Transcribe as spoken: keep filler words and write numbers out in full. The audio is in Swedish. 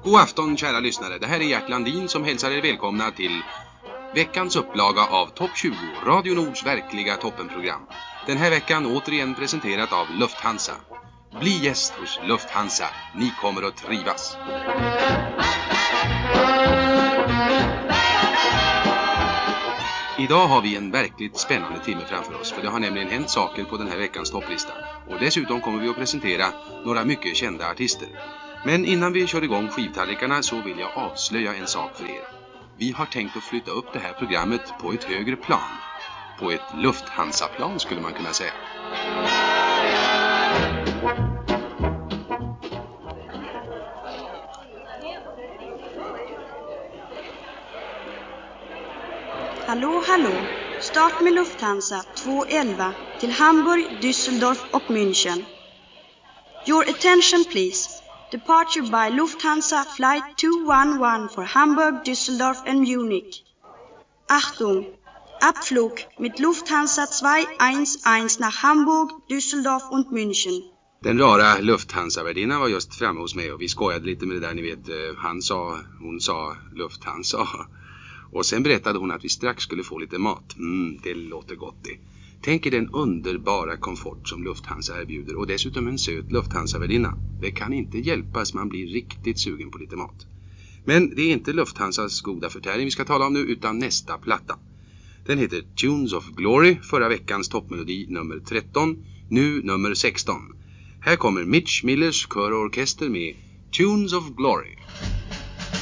God afton kära lyssnare, det här är Gert Landin som hälsar er välkomna till veckans upplaga av Topp tjugo, Radio Nords verkliga toppenprogram. Den här veckan återigen presenterat av Lufthansa. Bli gäst hos Lufthansa, ni kommer att trivas. Idag har vi en verkligt spännande timme framför oss, för det har nämligen hänt saker på den här veckans topplista. Och dessutom kommer vi att presentera några mycket kända artister. Men innan vi kör igång skivtallrikarna så vill jag avslöja en sak för er. Vi har tänkt att flytta upp det här programmet på ett högre plan. På ett Lufthansa-plan skulle man kunna säga. Hallå, hallå. Start med Lufthansa två elva till Hamburg, Düsseldorf och München. Your attention please. Departure by Lufthansa flight two one one for Hamburg, Düsseldorf and Munich. Achtung! Abflug mit Lufthansa zwei eins eins nach Hamburg, Düsseldorf und München. Den rara Lufthansa-värdinnan var just framme hos mig och vi skojade lite med det där, ni vet, han sa, hon sa, Lufthansa. Och sen berättade hon att vi strax skulle få lite mat. Mm, det låter gott det. Tänk er den underbara komfort som Lufthansa erbjuder och dessutom en söt Lufthansa-värdinna. Det kan inte hjälpas, man blir riktigt sugen på lite mat. Men det är inte Lufthansas goda förtäring vi ska tala om nu utan nästa platta. Den heter Tunes of Glory, förra veckans toppmelodi nummer tretton, nu nummer sexton. Här kommer Mitch Millers kör och orkester med Tunes of Glory.